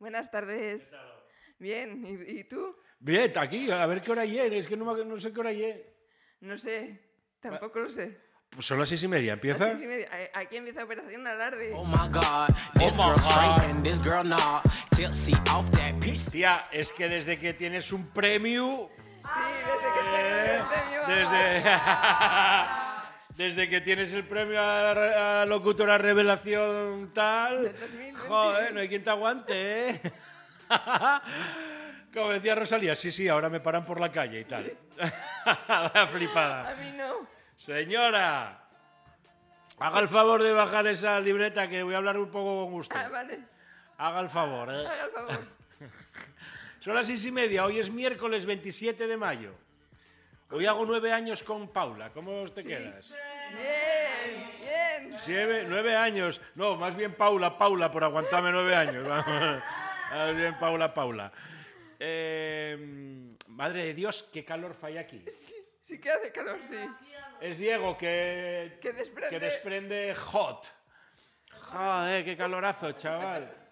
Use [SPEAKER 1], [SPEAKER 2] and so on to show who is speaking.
[SPEAKER 1] Buenas tardes. Bien, ¿y tú?
[SPEAKER 2] Bien, aquí, a ver qué hora es que no sé qué hora es.
[SPEAKER 1] No sé, tampoco lo sé.
[SPEAKER 2] Pues son las 6:30, ¿empieza?
[SPEAKER 1] Las 6:30. Aquí empieza Operación Alarde.
[SPEAKER 3] Oh my God, this girl straight and this girl not. Tipsy off that piece.
[SPEAKER 2] Tía, es que desde que tienes un premio...
[SPEAKER 1] Sí, desde que tengo el premio.
[SPEAKER 2] Desde que tienes el premio a locutora revelación tal...
[SPEAKER 1] Del 2020.
[SPEAKER 2] Joder, no hay quien te aguante, ¿eh? Como decía Rosalía, sí, ahora me paran por la calle y tal. Vaya flipada.
[SPEAKER 1] A mí no.
[SPEAKER 2] Señora, haga el favor de bajar esa libreta que voy a hablar un poco con usted.
[SPEAKER 1] Ah, vale.
[SPEAKER 2] Haga el favor, ¿eh?
[SPEAKER 1] Haga el favor.
[SPEAKER 2] Son las 6:30, hoy es miércoles 27 de mayo. Hoy hago 9 años con Paula, ¿cómo te quedas?
[SPEAKER 1] Bien, bien.
[SPEAKER 2] 9 años, no, más bien Paula, por aguantarme 9 años. Más bien Paula. Madre de Dios, qué calor falla aquí.
[SPEAKER 1] Sí que hace calor, sí.
[SPEAKER 2] Es Diego que
[SPEAKER 1] Que desprende.
[SPEAKER 2] desprende hot. Joder, qué calorazo, chaval.